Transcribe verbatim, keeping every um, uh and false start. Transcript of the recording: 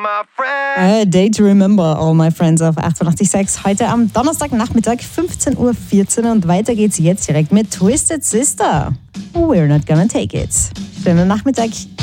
my friends. A Day to Remember All My Friends auf achtundachtzig Komma sechs. Heute am Donnerstagnachmittag fünfzehn Uhr vierzehn und weiter geht's jetzt direkt mit Twisted Sister. We're not gonna take it. Schönen Nachmittag.